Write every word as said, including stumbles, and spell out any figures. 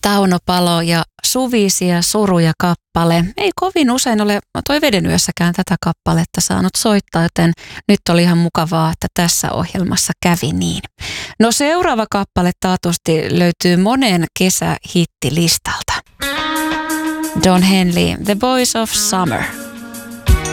Tauno Palo ja Suvisia suruja kappale. Ei kovin usein ole toi Veden yössäkään tätä kappaletta saanut soittaa, joten nyt oli ihan mukavaa, että tässä ohjelmassa kävi niin. No seuraava kappale taatusti löytyy monen kesähittilistalta. Don Henley, The Boys of Summer.